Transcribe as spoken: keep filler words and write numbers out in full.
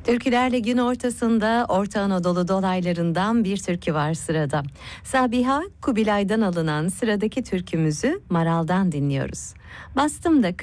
Türkülerle gün ortasında Orta Anadolu dolaylarından bir türkü var sırada. Sabiha Kubilay'dan alınan sıradaki türkümüzü Maral'dan dinliyoruz. Bastım da